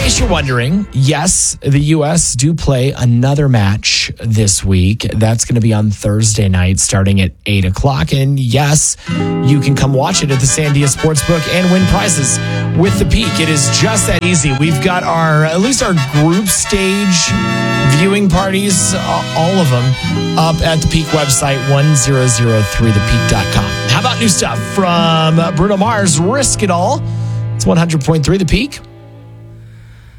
case you're wondering, yes, the U.S. do play another match this week. That's going to be on Thursday night starting at 8 o'clock. And yes, you can come watch it at the Sandia Sportsbook and win prizes with the Peak. It is just that easy. We've got at least our group stage viewing parties, all of them, up at the Peak website, 1003thepeak.com. How about new stuff from Bruno Mars, Risk It All? It's 100.3 The Peak.